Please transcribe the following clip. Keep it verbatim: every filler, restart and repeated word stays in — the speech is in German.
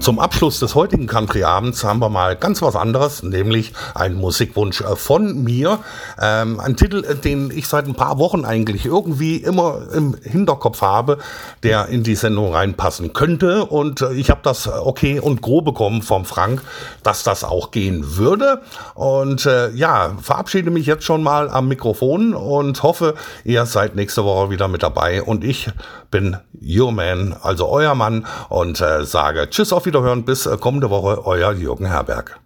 Zum Abschluss des heutigen Country-Abends haben wir mal ganz was anderes, nämlich einen Musikwunsch von mir. Ähm, ein Titel, den ich seit ein paar Wochen eigentlich irgendwie immer im Hinterkopf habe, der in die Sendung reinpassen könnte. Und ich habe das okay und grob bekommen vom Frank, dass das auch gehen würde. Und äh, ja, verabschiede mich jetzt schon mal am Mikrofon und hoffe, ihr seid nächste Woche wieder mit dabei. Und ich bin your man, also euer Mann, und äh, sage Tschüss, auf Wiederhören, bis äh, kommende Woche, euer Jürgen Herberg.